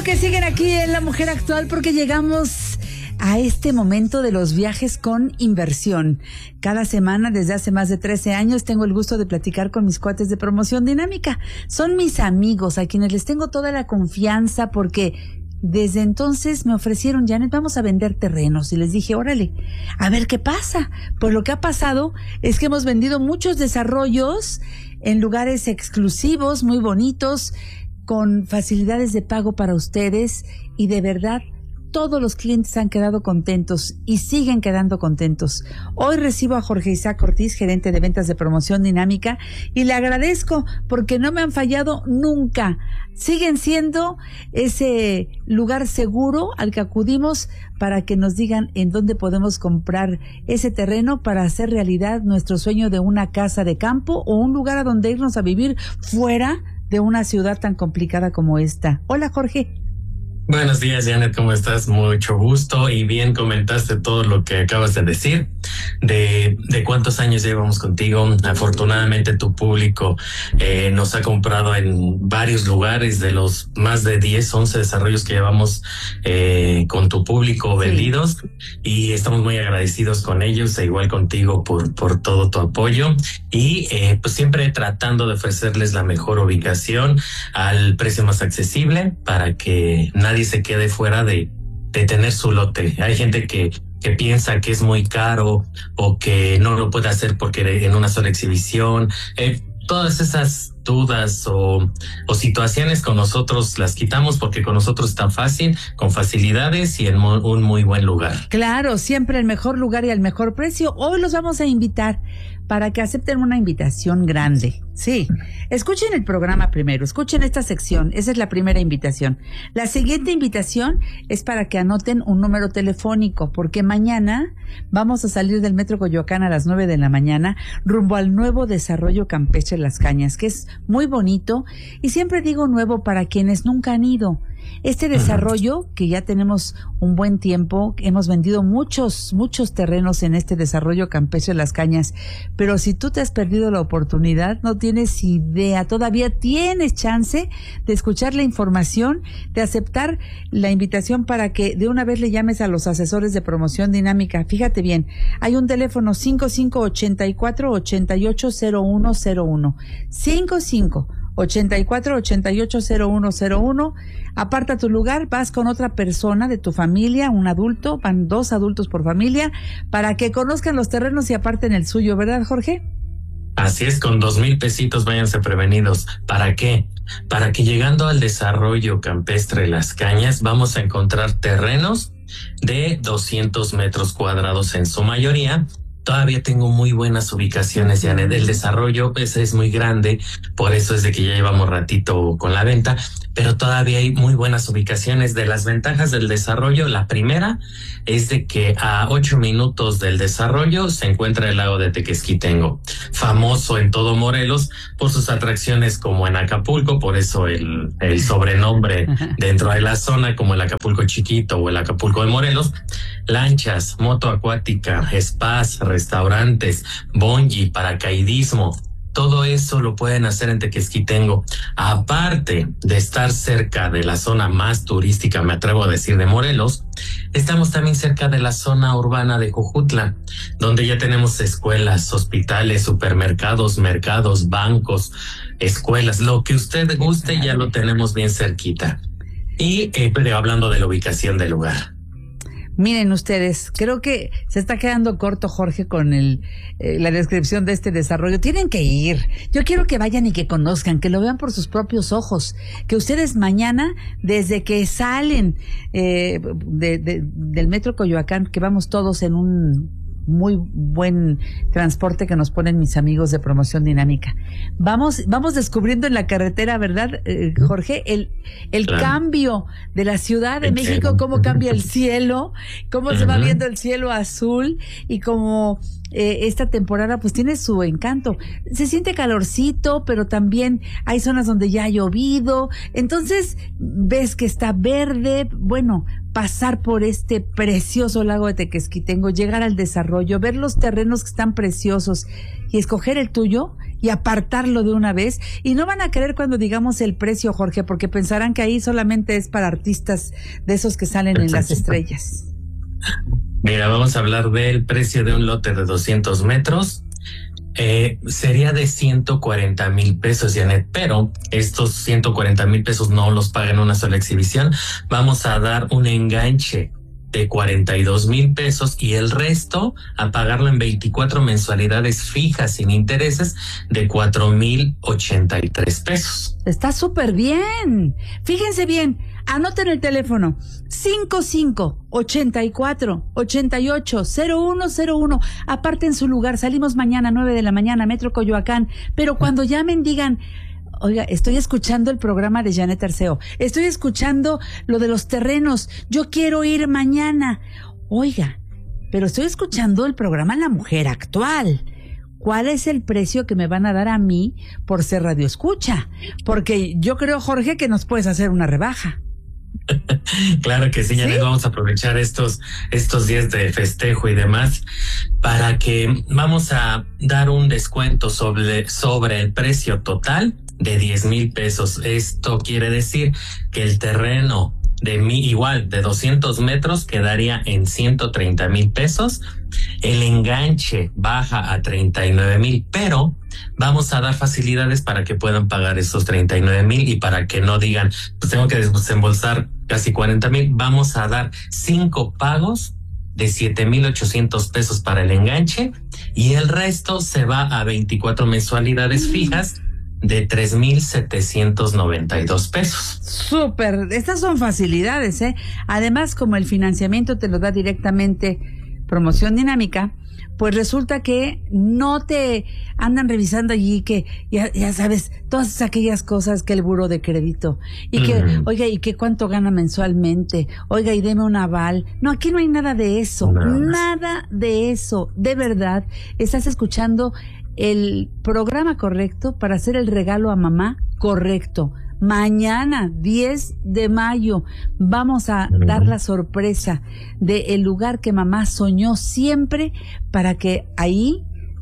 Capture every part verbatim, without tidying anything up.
que siguen aquí en La Mujer Actual porque llegamos a este momento de los viajes con inversión. Cada semana, desde hace más de trece años, tengo el gusto de platicar con mis cuates de Promoción Dinámica. Son mis amigos, a quienes les tengo toda la confianza porque desde entonces me ofrecieron, Janet, vamos a vender terrenos. Y les dije, órale, a ver qué pasa. Pues lo que ha pasado es que hemos vendido muchos desarrollos en lugares exclusivos, muy bonitos, con facilidades de pago para ustedes, y de verdad todos los clientes han quedado contentos y siguen quedando contentos. Hoy recibo a Jorge Isaac Ortiz, gerente de ventas de Promoción Dinámica, y le agradezco porque no me han fallado nunca. Siguen siendo ese lugar seguro al que acudimos para que nos digan en dónde podemos comprar ese terreno para hacer realidad nuestro sueño de una casa de campo o un lugar a donde irnos a vivir fuera de una ciudad tan complicada como esta. Hola, Jorge. Buenos días, Janet, ¿cómo estás? Mucho gusto, y bien comentaste todo lo que acabas de decir, de, de cuántos años llevamos contigo. Afortunadamente tu público eh, nos ha comprado en varios lugares, de los más de diez, once desarrollos que llevamos eh, con tu público vendidos, y estamos muy agradecidos con ellos, e igual contigo por, por todo tu apoyo, y eh, pues siempre tratando de ofrecerles la mejor ubicación al precio más accesible para que nadie se quede fuera de, de tener su lote. Hay gente que, que piensa que es muy caro o que no lo puede hacer porque en una sola exhibición. Eh, todas esas dudas o, o situaciones con nosotros las quitamos, porque con nosotros está fácil, con facilidades y en mo- un muy buen lugar. Claro, siempre el mejor lugar y al mejor precio. Hoy los vamos a invitar para que acepten una invitación grande. Sí, escuchen el programa primero, escuchen esta sección, esa es la primera invitación. La siguiente invitación es para que anoten un número telefónico, porque mañana vamos a salir del Metro Coyoacán a las nueve de la mañana rumbo al nuevo desarrollo campestre Las Cañas, que es muy bonito, y siempre digo nuevo para quienes nunca han ido. Este desarrollo, que ya tenemos un buen tiempo, hemos vendido muchos, muchos terrenos en este desarrollo campestre Las Cañas, pero si tú te has perdido la oportunidad, no tienes idea, todavía tienes chance de escuchar la información, de aceptar la invitación para que de una vez le llames a los asesores de Promoción Dinámica. Fíjate bien, hay un teléfono cinco cinco ocho cuatro, ocho ocho cero uno cero uno, cinco cinco ochenta y cuatro, ochenta y ocho, cero uno cero uno. Aparta tu lugar, vas con otra persona de tu familia, un adulto, van dos adultos por familia, para que conozcan los terrenos y aparten el suyo, ¿verdad, Jorge? Así es, con dos mil pesitos váyanse prevenidos. ¿Para qué? Para que llegando al desarrollo campestre Las Cañas vamos a encontrar terrenos de doscientos metros cuadrados en su mayoría. Todavía tengo muy buenas ubicaciones, Janet. El desarrollo ese es muy grande, por eso es de que ya llevamos ratito con la venta, pero todavía hay muy buenas ubicaciones. De las ventajas del desarrollo, la primera es de que a ocho minutos del desarrollo se encuentra el lago de Tequesquitengo, famoso en todo Morelos por sus atracciones como en Acapulco, por eso el, el sobrenombre dentro de la zona como el Acapulco Chiquito o el Acapulco de Morelos. Lanchas, moto acuática, spas, restaurantes, bungee, paracaidismo, todo eso lo pueden hacer en Tequesquitengo. Aparte de estar cerca de la zona más turística, me atrevo a decir, de Morelos, estamos también cerca de la zona urbana de Jojutla, donde ya tenemos escuelas, hospitales, supermercados, mercados, bancos, escuelas, lo que usted guste ya lo tenemos bien cerquita. Y eh, pero hablando de la ubicación del lugar. Miren ustedes, creo que se está quedando corto Jorge con el eh, la descripción de este desarrollo. Tienen que ir. Yo quiero que vayan y que conozcan, que lo vean por sus propios ojos. Que ustedes mañana, desde que salen eh, de, de, del Metro Coyoacán, que vamos todos en un muy buen transporte que nos ponen mis amigos de Promoción Dinámica. Vamos, vamos descubriendo en la carretera, ¿verdad, eh, Jorge? El, el claro. cambio de la Ciudad de México, cómo cambia el cielo, cómo uh-huh. se va viendo el cielo azul, y cómo eh, esta temporada pues tiene su encanto. Se siente calorcito, pero también hay zonas donde ya ha llovido, entonces ves que está verde. Bueno, pasar por este precioso lago de Tequesquitengo, llegar al desarrollo, ver los terrenos que están preciosos y escoger el tuyo y apartarlo de una vez. Y no van a querer cuando digamos el precio, Jorge, porque pensarán que ahí solamente es para artistas de esos que salen en las estrellas. Mira, vamos a hablar del precio de un lote de doscientos metros. Eh, sería de ciento cuarenta mil pesos, Janet, pero estos ciento cuarenta mil pesos no los paga en una sola exhibición. Vamos a dar un enganche de cuarenta y dos mil pesos y el resto a pagarlo en veinticuatro mensualidades fijas sin intereses de cuatro mil ochenta y tres pesos. Está súper bien. Fíjense bien, anoten el teléfono cinco cinco, ochenta y cuatro, ochenta y ocho, cero uno cero uno. Aparten su lugar, salimos mañana nueve de la mañana, Metro Coyoacán, pero cuando llamen digan: oiga, estoy escuchando el programa de Janet Arceo, estoy escuchando lo de los terrenos, yo quiero ir mañana. Oiga, pero estoy escuchando el programa La Mujer Actual. ¿Cuál es el precio que me van a dar a mí por ser radioescucha? Porque yo creo, Jorge, que nos puedes hacer una rebaja. Claro que sí, Janet, ¿sí? Vamos a aprovechar estos, estos días de festejo y demás para que vamos a dar un descuento sobre, sobre el precio total de diez mil pesos. Esto quiere decir que el terreno de mi igual de doscientos metros quedaría en ciento treinta mil pesos. El enganche baja a treinta y nueve mil, pero vamos a dar facilidades para que puedan pagar esos treinta y nueve mil y para que no digan, pues tengo que desembolsar casi cuarenta mil. Vamos a dar cinco pagos de siete mil ochocientos pesos para el enganche y el resto se va a veinticuatro mensualidades fijas de tres mil setecientos noventa y dos pesos. Súper, estas son facilidades, ¿eh? Además, como el financiamiento te lo da directamente Promoción Dinámica, pues resulta que no te andan revisando allí que, ya, ya sabes, todas aquellas cosas que el buró de crédito, y que, uh-huh. oiga, y que cuánto gana mensualmente, oiga, y deme un aval. No, aquí no hay nada de eso, no. nada de eso. De verdad, estás escuchando el programa correcto para hacer el regalo a mamá correcto. Mañana, diez de mayo, vamos a dar la sorpresa de el lugar que mamá soñó siempre para que ahí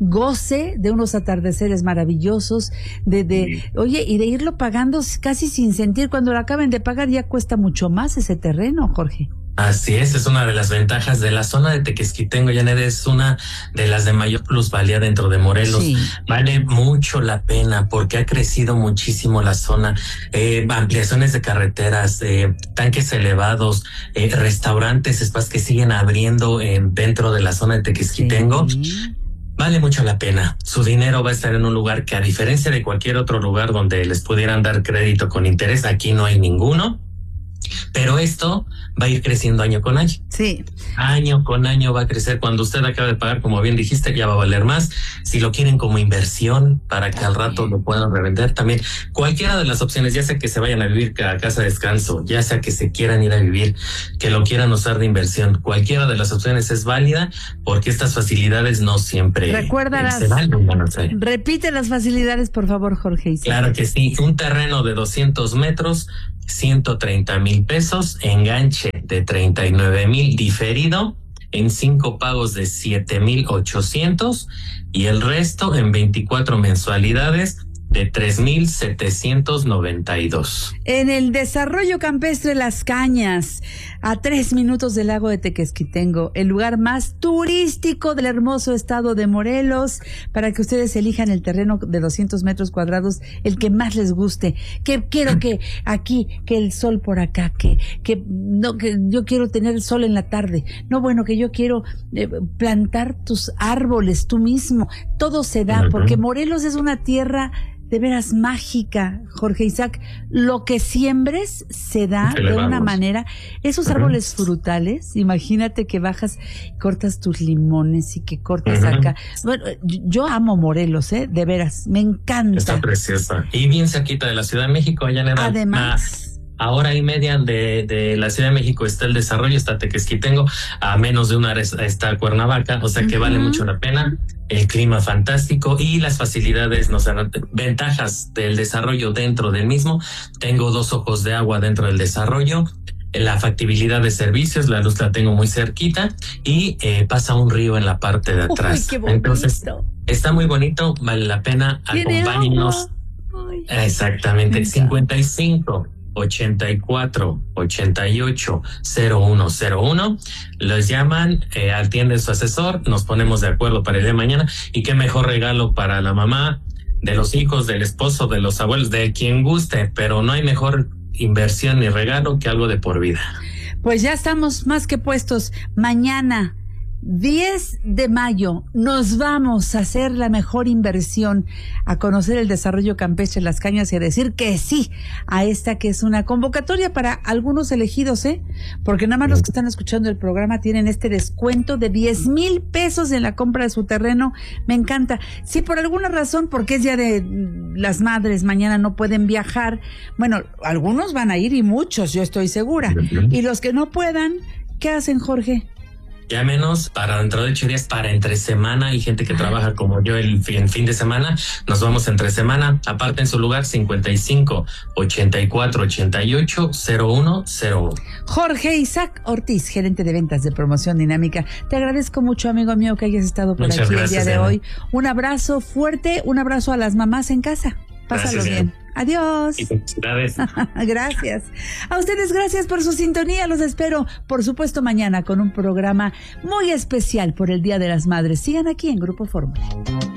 goce de unos atardeceres maravillosos, de, de, oye, y de irlo pagando casi sin sentir. Cuando lo acaben de pagar ya cuesta mucho más ese terreno, Jorge. Así es, es una de las ventajas de la zona de Tequesquitengo, Janet, es una de las de mayor plusvalía dentro de Morelos. Sí. Vale mucho la pena porque ha crecido muchísimo la zona, eh, ampliaciones de carreteras, eh, tanques elevados, eh, restaurantes, espacios que siguen abriendo eh, dentro de la zona de Tequesquitengo. Sí. Vale mucho la pena. Su dinero va a estar en un lugar que, a diferencia de cualquier otro lugar donde les pudieran dar crédito con interés, aquí no hay ninguno. Pero esto va a ir creciendo año con año. Sí. Año con año va a crecer. Cuando usted acabe de pagar, como bien dijiste, ya va a valer más. Si lo quieren como inversión para que al rato lo puedan revender, también cualquiera de las opciones, ya sea que se vayan a vivir a casa de descanso, ya sea que se quieran ir a vivir, que lo quieran usar de inversión, cualquiera de las opciones es válida porque estas facilidades no siempre Recuérdalas, se dan. No sé. Repite las facilidades, por favor, Jorge. Claro que sí. Un terreno de doscientos metros, ciento treinta mil pesos, enganche de treinta y nueve mil diferido en cinco pagos de siete mil ochocientos y el resto en veinticuatro mensualidades de tres mil setecientos noventa y dos. En el desarrollo campestre Las Cañas, a tres minutos del lago de Tequesquitengo, el lugar más turístico del hermoso estado de Morelos, para que ustedes elijan el terreno de doscientos metros cuadrados, el que más les guste. Que quiero que aquí, que el sol por acá, que, que no, que yo quiero tener el sol en la tarde. No, bueno, que yo quiero eh, plantar tus árboles tú mismo. Todo se da, uh-huh. porque Morelos es una tierra de veras mágica, Jorge Isaac. Lo que siembres se da de una manera. Esos uh-huh. árboles frutales, imagínate que bajas, cortas tus limones y que cortas uh-huh. acá. Bueno, yo amo Morelos, ¿eh? De veras, me encanta. Está preciosa. Y bien cerquita de la Ciudad de México, allá en Además. A hora y media de, de la Ciudad de México está el desarrollo, está Tequesquitengo, a menos de una hora está Cuernavaca, o sea que uh-huh. vale mucho la pena. El clima fantástico y las facilidades, nos dan ventajas del desarrollo dentro del mismo. Tengo dos ojos de agua dentro del desarrollo. La factibilidad de servicios, la luz la tengo muy cerquita y eh, pasa un río en la parte de atrás. Uy, qué bonito. Entonces, Está muy bonito, vale la pena, acompáñenos. Exactamente, cincuenta y cinco, ochenta y cuatro, ochenta y ocho, cero uno cero uno. Los llaman, eh, atiende su asesor, nos ponemos de acuerdo para el día de mañana. Y qué mejor regalo para la mamá, de los hijos, del esposo, de los abuelos, de quien guste, pero no hay mejor inversión ni regalo que algo de por vida. Pues ya estamos más que puestos. Mañana, diez de mayo, nos vamos a hacer la mejor inversión, a conocer el desarrollo campestre de Las Cañas y a decir que sí a esta que es una convocatoria para algunos elegidos, ¿eh? Porque nada más los que están escuchando el programa tienen este descuento de diez mil pesos en la compra de su terreno. Me encanta. Si por alguna razón, porque es Día de las Madres, mañana no pueden viajar, bueno, algunos van a ir y muchos, yo estoy segura. Y los que no puedan, ¿qué hacen, Jorge? Llámenos para dentro de ocho días, para entre semana. Hay gente que trabaja como yo el fin, fin de semana. Nos vamos entre semana. Aparte en su lugar, cincuenta y cinco, ochenta y cuatro, ochenta y ocho, cero uno cero uno. Jorge Isaac Ortiz, gerente de ventas de Promoción Dinámica. Te agradezco mucho, amigo mío, que hayas estado por Muchas aquí gracias, el día de Ana. hoy. Un abrazo fuerte, un abrazo a las mamás en casa. Pásalo Gracias, bien. Ana. Adiós. Y felicidades. Gracias. A ustedes, gracias por su sintonía. Los espero, por supuesto, mañana con un programa muy especial por el Día de las Madres. Sigan aquí en Grupo Fórmula.